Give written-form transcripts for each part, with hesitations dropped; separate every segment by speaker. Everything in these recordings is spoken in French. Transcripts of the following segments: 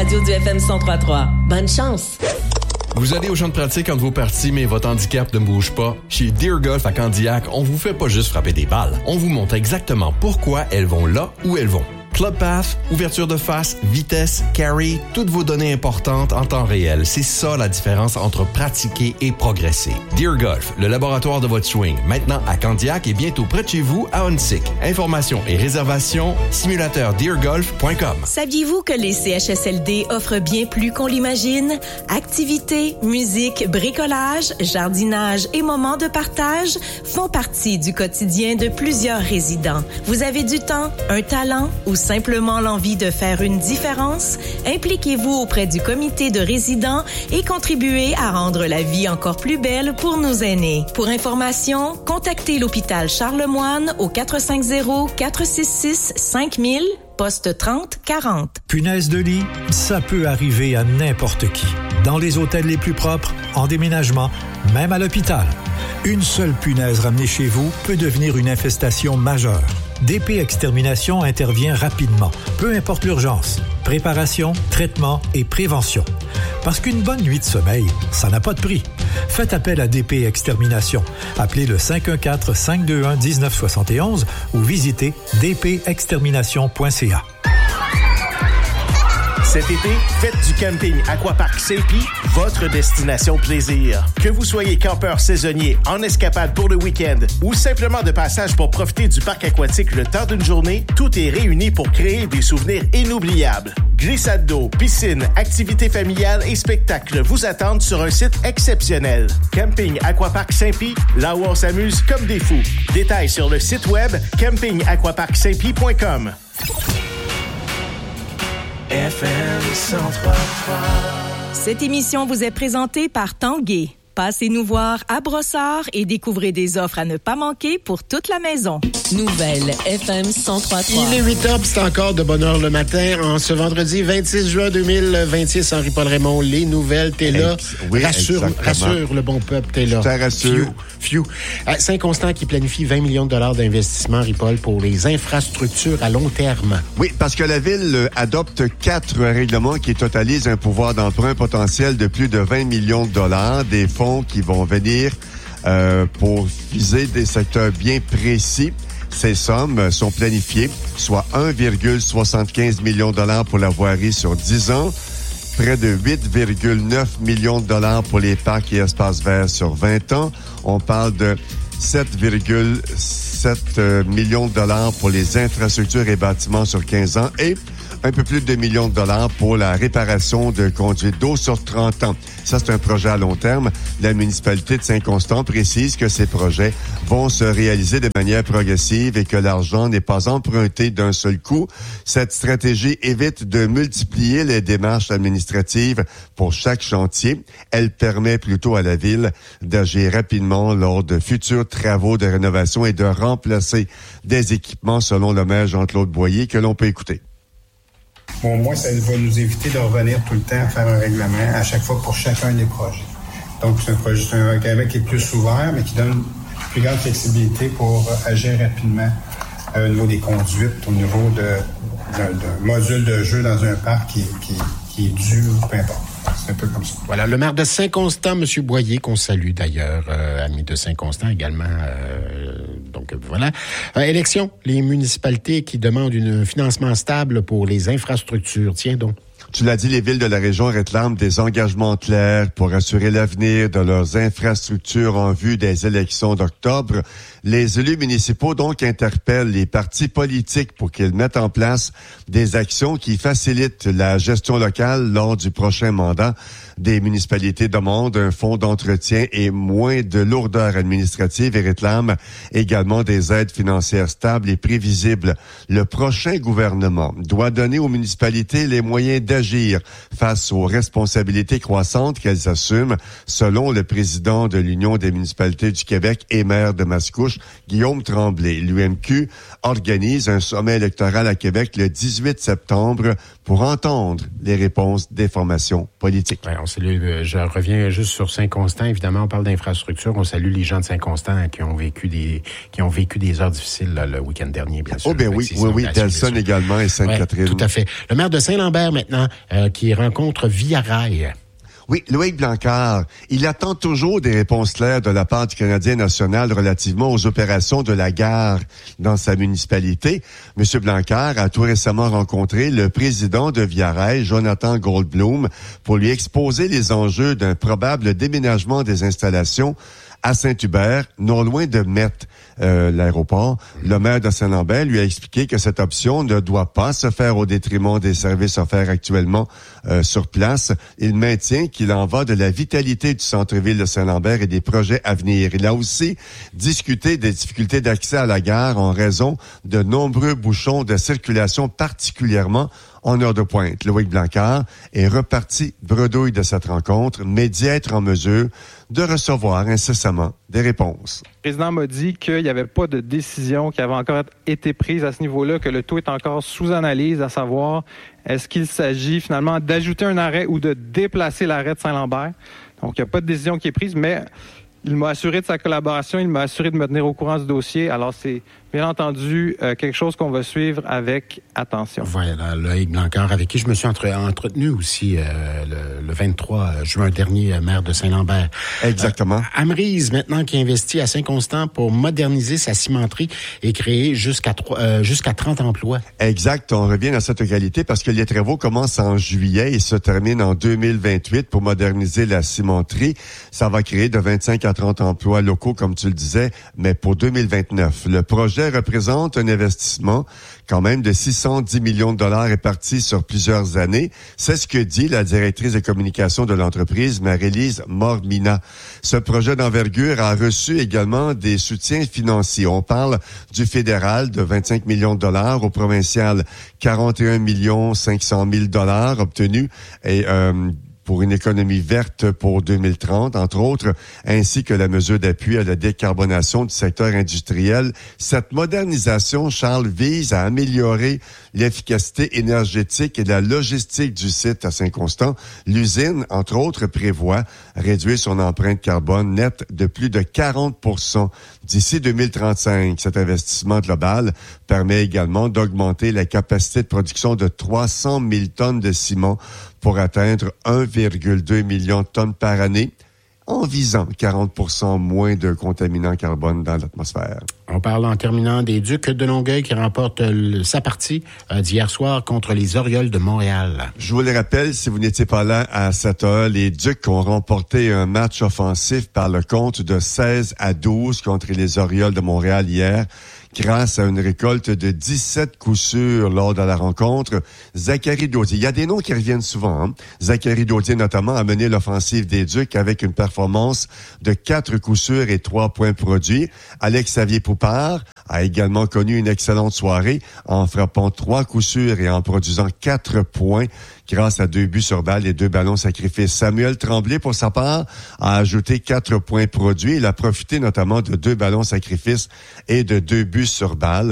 Speaker 1: radio du FM 103.3. Bonne chance!
Speaker 2: Vous allez au champ de pratique entre vos parties, mais votre handicap ne bouge pas? Chez Deer Golf à Candiac, on vous fait pas juste frapper des balles. On vous montre exactement pourquoi elles vont là où elles vont. Club Path, ouverture de face, vitesse, carry, toutes vos données importantes en temps réel. C'est ça la différence entre pratiquer et progresser. Deer Golf, le laboratoire de votre swing, maintenant à Candiac et bientôt près de chez vous à Huntsic. Informations et réservations, simulateurdeergolf.com.
Speaker 1: Saviez-vous que les CHSLD offrent bien plus qu'on l'imagine? Activités, musique, bricolage, jardinage et moments de partage font partie du quotidien de plusieurs résidents. Vous avez du temps, un talent ou simplement l'envie de faire une différence? Impliquez-vous auprès du comité de résidents et contribuez à rendre la vie encore plus belle pour nos aînés. Pour information, contactez l'hôpital Charlemagne au 450-466-5000, poste 3040.
Speaker 3: Punaise de lit, ça peut arriver à n'importe qui. Dans les hôtels les plus propres, en déménagement, même à l'hôpital. Une seule punaise ramenée chez vous peut devenir une infestation majeure. DP Extermination intervient rapidement, peu importe l'urgence. Préparation, traitement et prévention. Parce qu'une bonne nuit de sommeil, ça n'a pas de prix. Faites appel à DP Extermination. Appelez le 514-521-1971 ou visitez dpextermination.ca.
Speaker 4: Cet été, faites du camping Aquapark Saint-Pie votre destination plaisir. Que vous soyez campeur saisonnier, en escapade pour le week-end ou simplement de passage pour profiter du parc aquatique le temps d'une journée, tout est réuni pour créer des souvenirs inoubliables. Glissade d'eau, piscine, activités familiales et spectacles vous attendent sur un site exceptionnel. Camping Aquapark Saint-Pie, là où on s'amuse comme des fous. Détails sur le site web campingaquaparksaintpie.com. FM 103.3.
Speaker 1: Cette émission vous est présentée par Tanguay. Passez nous voir à Brossard et découvrez des offres à ne pas manquer pour toute la maison. Nouvelle FM 103.3.
Speaker 5: Il est 8h, c'est encore de bonne heure le matin. En ce vendredi 26 juin 2026, Henri-Paul Raymond, les nouvelles, t'es là.
Speaker 6: Oui,
Speaker 5: rassure le bon peuple, t'es là.
Speaker 6: Je te rassure.
Speaker 5: Fiu. Saint-Constant qui planifie 20 millions de dollars d'investissement, Henri-Paul, pour les infrastructures à long terme.
Speaker 6: Oui, parce que la Ville adopte 4 règlements qui totalisent un pouvoir d'emprunt potentiel de plus de 20 millions de dollars, des fonds qui vont venir pour viser des secteurs bien précis. Ces sommes sont planifiées, soit 1,75 million de dollars pour la voirie sur 10 ans, près de 8,9 millions de dollars pour les parcs et espaces verts sur 20 ans. On parle de 7,7 millions de dollars pour les infrastructures et bâtiments sur 15 ans et un peu plus de 2 millions de dollars pour la réparation de conduites d'eau sur 30 ans. Ça, c'est un projet à long terme. La municipalité de Saint-Constant précise que ces projets vont se réaliser de manière progressive et que l'argent n'est pas emprunté d'un seul coup. Cette stratégie évite de multiplier les démarches administratives pour chaque chantier. Elle permet plutôt à la Ville d'agir rapidement lors de futurs travaux de rénovation et de remplacer des équipements, selon le maire Jean-Claude Boyer, que l'on peut écouter.
Speaker 7: Bon, au moins, ça va nous éviter de revenir tout le temps à faire un règlement à chaque fois pour chacun des projets. Donc, c'est un règlement qui est plus ouvert, mais qui donne une plus grande flexibilité pour agir rapidement au niveau des conduites, au niveau d'un module de jeu dans un parc qui est dû, peu importe. C'est un peu comme ça.
Speaker 5: Voilà, le maire de Saint-Constant, M. Boyer, qu'on salue d'ailleurs, ami de Saint-Constant également. Donc voilà. Élection, les municipalités qui demandent un financement stable pour les infrastructures. Tiens donc.
Speaker 6: Tu l'as dit, les villes de la région réclament des engagements clairs pour assurer l'avenir de leurs infrastructures en vue des élections d'octobre. Les élus municipaux donc interpellent les partis politiques pour qu'ils mettent en place des actions qui facilitent la gestion locale lors du prochain mandat. Des municipalités demandent un fonds d'entretien et moins de lourdeur administrative et réclament également des aides financières stables et prévisibles. Le prochain gouvernement doit donner aux municipalités les moyens d'agir face aux responsabilités croissantes qu'elles assument, selon le président de l'Union des municipalités du Québec et maire de Mascouche, Guillaume Tremblay. L'UMQ organise un sommet électoral à Québec le 18 septembre pour entendre les réponses des formations politiques.
Speaker 5: Ouais, on salue, je reviens juste sur Saint-Constant. Évidemment, on parle d'infrastructure. On salue les gens de Saint-Constant qui ont vécu des heures difficiles là, le week-end dernier, bien sûr.
Speaker 6: Oh, bien oui. Delson également et Sainte-Catherine.
Speaker 5: Ouais, tout à fait. Le maire de Saint-Lambert, maintenant, qui rencontre Via Rail.
Speaker 6: Oui, Loïc Blanquart, il attend toujours des réponses claires de la part du Canadien national relativement aux opérations de la gare dans sa municipalité. Monsieur Blanquart a tout récemment rencontré le président de Via Rail, Jonathan Goldblum, pour lui exposer les enjeux d'un probable déménagement des installations à Saint-Hubert, non loin de Metz, l'aéroport. Le maire de Saint-Lambert lui a expliqué que cette option ne doit pas se faire au détriment des services offerts actuellement sur place. Il maintient qu'il en va de la vitalité du centre-ville de Saint-Lambert et des projets à venir. Il a aussi discuté des difficultés d'accès à la gare en raison de nombreux bouchons de circulation, particulièrement en heure de pointe. Loïc Blanquart est reparti bredouille de cette rencontre, mais d'y être en mesure de recevoir incessamment des réponses.
Speaker 8: Le président m'a dit qu'il n'y avait pas de décision qui avait encore été prise à ce niveau-là, que le tout est encore sous analyse, à savoir est-ce qu'il s'agit finalement d'ajouter un arrêt ou de déplacer l'arrêt de Saint-Lambert. Donc, il n'y a pas de décision qui est prise, mais il m'a assuré de sa collaboration, il m'a assuré de me tenir au courant du dossier. Alors, c'est bien entendu quelque chose qu'on va suivre avec attention.
Speaker 5: Voilà, Loïc Blanquart, avec qui je me suis entretenu aussi le 23 juin dernier, maire de Saint-Lambert.
Speaker 6: Exactement.
Speaker 5: Amrise, maintenant, qui investit à Saint-Constant pour moderniser sa cimenterie et créer jusqu'à 30 emplois.
Speaker 6: Exact, on revient à cette qualité parce que les travaux commencent en juillet et se terminent en 2028 pour moderniser la cimenterie. Ça va créer de 25 à 30 emplois locaux, comme tu le disais, mais pour 2029. Le projet représente un investissement quand même de 610 millions de dollars répartis sur plusieurs années. C'est ce que dit la directrice de communication de l'entreprise, Marie-Lise Mormina. Ce projet d'envergure a reçu également des soutiens financiers. On parle du fédéral de 25 millions de dollars, au provincial 41 500 000 dollars obtenus et pour une économie verte pour 2030, entre autres, ainsi que la mesure d'appui à la décarbonation du secteur industriel. Cette modernisation, Charles, vise à améliorer l'efficacité énergétique et la logistique du site à Saint-Constant. L'usine, entre autres, prévoit réduire son empreinte carbone nette de plus de 40% d'ici 2035. Cet investissement global permet également d'augmenter la capacité de production de 300 000 tonnes de ciment pour atteindre 1,2 million de tonnes par année, en visant 40% moins de contaminants carbone dans l'atmosphère.
Speaker 5: On parle en terminant des Ducs de Longueuil qui remportent sa partie d'hier soir contre les Orioles de Montréal.
Speaker 6: Je vous le rappelle, si vous n'étiez pas là à 7 heures, les Ducs ont remporté un match offensif par le compte de 16-12 contre les Orioles de Montréal hier, grâce à une récolte de 17 coups sûrs lors de la rencontre. Zachary Daudier, il y a des noms qui reviennent souvent. Hein? Zachary Daudier, notamment, a mené l'offensive des Ducs avec une performance de 4 coups sûrs et 3 points produits. Alex-Xavier Poupard a également connu une excellente soirée en frappant 3 coups sûrs et en produisant 4 points grâce à 2 buts sur balle et 2 ballons sacrifiés. Samuel Tremblay, pour sa part, a ajouté 4 points produits. Il a profité notamment de 2 ballons sacrifices et de 2 buts sur balle.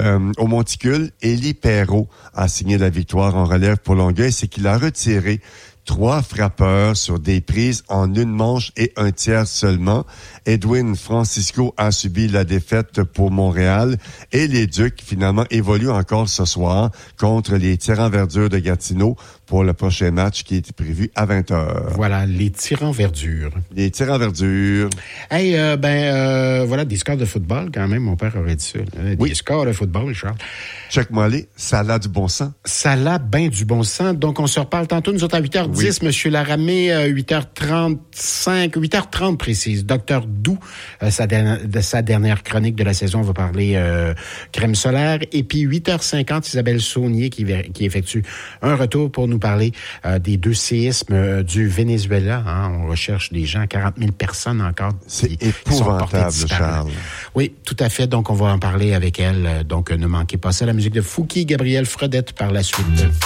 Speaker 6: Au monticule, Élie Perrault a signé la victoire en relève pour Longueuil. C'est qu'il a retiré 3 frappeurs sur des prises en une manche et un tiers seulement. Edwin Francisco a subi la défaite pour Montréal et les Ducs, finalement, évoluent encore ce soir contre les Tyrans-Verdure de Gatineau pour le prochain match qui est prévu à 20h.
Speaker 5: Voilà, les Tyrans-Verdure.
Speaker 6: Les Tyrans-Verdure.
Speaker 5: Hey, voilà, des scores de football quand même, mon père aurait dit ça. Des scores de football, Charles.
Speaker 6: Check-moi aller, ça a du bon sens.
Speaker 5: Ça a bien du bon sens. Donc, on se reparle tantôt, nous autres à 8h10, Monsieur Laramé, 8h30 précise. Docteur Doux, de sa dernière chronique de la saison, on va parler crème solaire. Et puis 8h50, Isabelle Saunier qui effectue un retour pour nous parler des 2 séismes du Venezuela. Hein. On recherche des gens, 40 000 personnes encore.
Speaker 6: C'est épouvantable, Charles.
Speaker 5: Oui, tout à fait. Donc, on va en parler avec elle. Donc, ne manquez pas ça. La musique de Fouki, Gabriel Fredette par la suite.